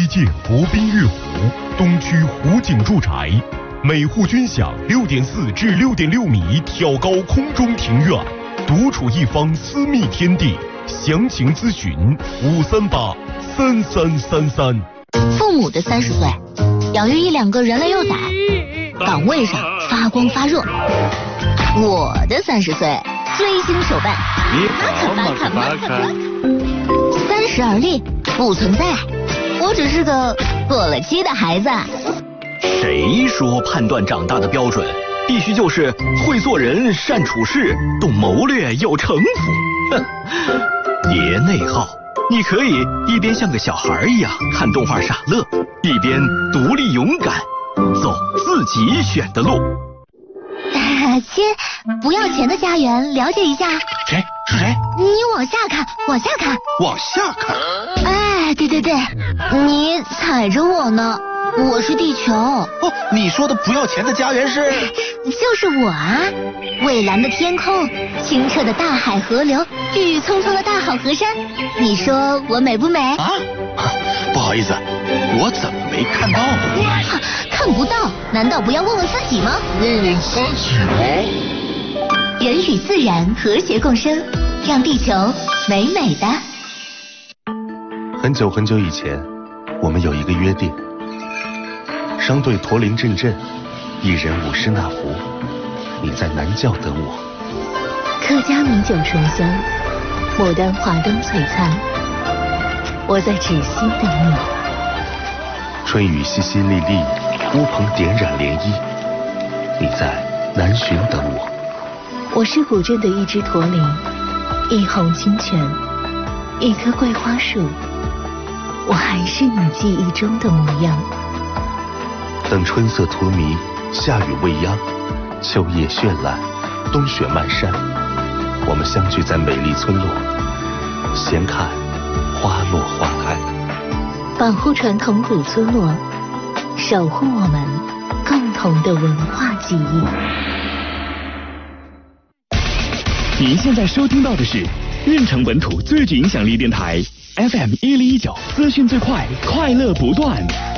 界国宾悦湖东区湖景住宅，每户均享6.4至6.6米挑高空中庭院，独处一方私密天地。详情咨询5383333。 父母的30岁，养育1-2个人类幼崽，岗位上发光发热。我的30岁，追星手办，马卡30而立，不存在，我只是个过了期的孩子。 谁说判断长大的标准必须就是会做人、善处事、懂谋略、有城府？哼，别内耗，你可以一边像个小孩一样看动画傻乐，一边独立勇敢，走自己选的路。 亲，不要钱的家园，了解一下。 谁？是谁？ 你往下看，往下看， 往下看。 哎，对，你踩着我呢，我是地球。 哦，你说的不要钱的家园是？ 就是我啊！蔚蓝的天空，清澈的大海河流，郁郁葱葱的大好河山，你说我美不美？ 啊，不好意思，我怎么没看到呢？ 看不到，难道不要问问自己吗？ 问问自己吗？ 人与自然和谐共生，让地球美美的。 很久很久以前，我们有一个约定，商队驼铃阵阵，一人舞狮那福，你在南郊等我。 客家米酒醇香，牡丹华灯璀璨，我在芷溪等你。 春雨淅淅沥沥，乌篷点染涟漪，你在南浔等我。 我是古镇的一只驼铃，一泓清泉，一棵桂花树，我还是你记忆中的模样。 等春色荼蘼，夏雨未央，秋叶绚烂，冬雪漫山，我们相聚在美丽村落，闲看花落花开。 保护传统古村落，守护我们共同的文化记忆。 您现在收听到的是运城本土最具影响力电台 FM 1019，资讯最快，快乐不断。